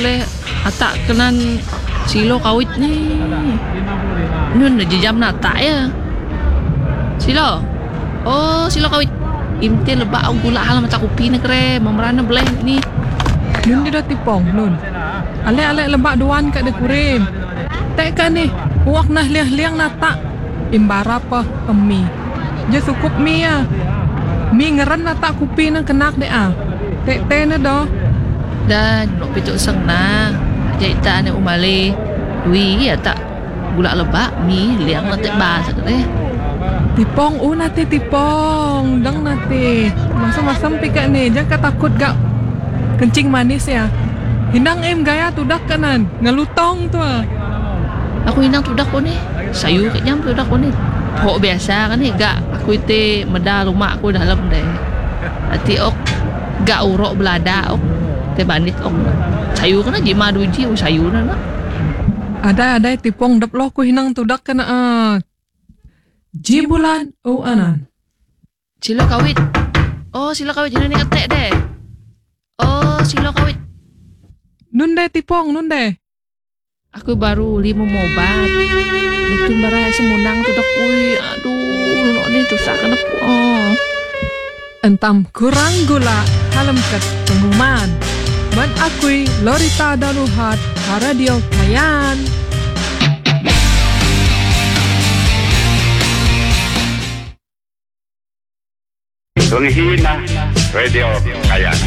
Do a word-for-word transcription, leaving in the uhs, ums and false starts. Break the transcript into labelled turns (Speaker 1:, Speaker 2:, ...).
Speaker 1: boleh atak kenan silo kawit ni. Nun na jam na atak ya. Silo. Oh, silo kawit. Imti lebak au gula hal mata kopi ni kere, memerana boleh ni.
Speaker 2: Nun dia dah tipong nun. Alek-alek lebak duan kat de kurim. Tak kan ni. Uak nah liang-liang na tak. Imbara apa emi. Je sukup mi ya. Mi ngeran na tak kopi na kenak de ah. Tek te na do.
Speaker 1: Dan nok pituk seng na. Jaitan ni umale. Wi ya tak gula lebak mi liang na tek ba sakre.
Speaker 2: Tipong u nati tipong. Dang nati. Masam-masam pika ni. Jangan takut gak kencing manis ya. Hinang em gaya tudak kanan. Ngalutong tu ah.
Speaker 1: Aku hinang tudak ko ni. Sayu kat jam tudak ko ni. Hok biasa kan ni gak aku ite meda rumah aku dalam deh. Ati ok gak urok belada ok. Te bandit ok. Sayu kan ji madu ji sayu na na.
Speaker 2: Ada ada tipong dap lo ku hinang tudak kan ah. Ji bulan o anan.
Speaker 1: Sila kawit. Oh, sila kawit jadi ni ketek deh. Oh, sila kawit.
Speaker 2: Nun deh tipong nun deh.
Speaker 1: Aku baru lima mobat. Lutun barai semunang tu dak kui. Aduh, nok ni tu sak kenep. Oh.
Speaker 2: Entam kurang gula halem ket pengumuman. Man akui Lorita Daluhat Radio Kayan.
Speaker 3: Tunghina Radio Kayan.